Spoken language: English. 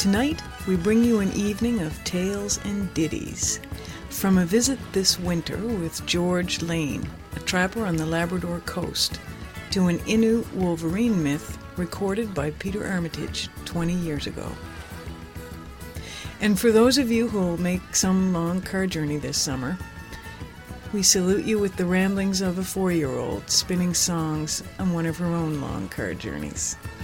Tonight, we bring you an evening of tales and ditties. From a visit this winter with George Lane, a trapper on the Labrador coast, to an Inuit wolverine myth recorded by Peter Armitage 20 years ago. And for those of you who will make some long car journey this summer, we salute you with the ramblings of a 4-year-old spinning songs on one of her own long car journeys.